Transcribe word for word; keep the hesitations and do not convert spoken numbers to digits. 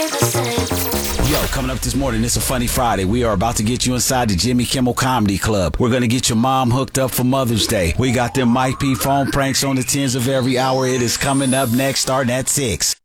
Yo, coming up this morning, it's a funny Friday. We are about to get you inside the Jimmy Kimmel Comedy Club. We're going to get your mom hooked up for Mother's Day. We got them Mike P phone pranks on the tens of every hour. It is coming up next, starting at six.